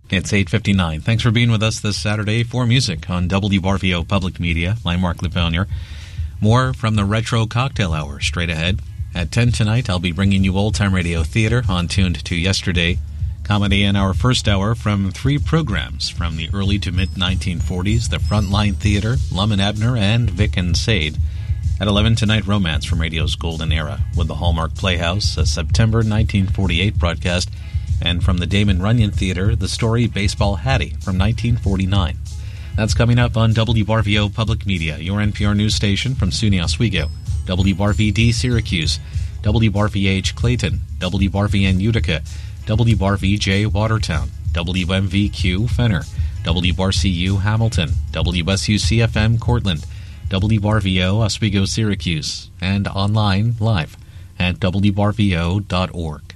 It's 8:59. Thanks for being with us this Saturday for music on WRVO Public Media. I'm Mark Lefonier. More from the Retro Cocktail Hour straight ahead. At 10 tonight, I'll be bringing you old-time radio theater on Tuned to Yesterday. Comedy in our first hour from three programs from the early to mid-1940s, the Frontline Theater, Lum and Abner, and Vic and Sade. At 11 tonight, Romance from radio's golden era with the Hallmark Playhouse, a September 1948 broadcast, and from the Damon Runyon Theater, the story Baseball Hattie from 1949. That's coming up on WRVO Public Media, your NPR news station from SUNY Oswego, WRVD Syracuse, WRVH Clayton, WRVN Utica, WRVJ Watertown, WMVQ Fenner, WRCU Hamilton, WSUCFM Cortland, WRVO Oswego Syracuse, and online live at WRVO.org.